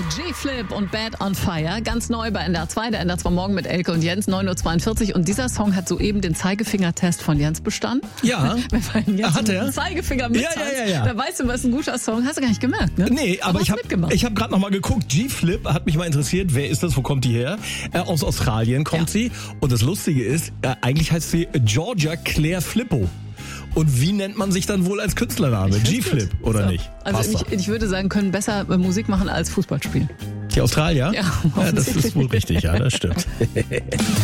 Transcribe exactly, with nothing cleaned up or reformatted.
G-Flip und Bad on Fire, ganz neu bei N D R zwei, der N D R zwei Morgen mit Elke und Jens, neun Uhr zweiundvierzig. Und dieser Song hat soeben den Zeigefingertest von Jens bestanden. Ja, Wenn Jens hat er. den Zeigefinger mit Ja, ja, ja, ja. da weißt du, was ein guter Song. Hast du gar nicht gemerkt, ne? Nee, aber, aber ich habe mitgemacht. ich hab gerade noch mal geguckt. G-Flip hat mich mal interessiert. Wer ist das? Wo kommt die her? Äh, aus Australien kommt Ja. sie. Und das Lustige ist, äh, eigentlich heißt sie Georgia Claire Flippo. Und wie nennt man sich dann wohl als Künstlername? G-Flip, oder so. nicht? Also Passt ich, ich würde sagen, können besser Musik machen als Fußball spielen. Die Australier? Ja, ja, das ist wohl richtig, ja, das stimmt.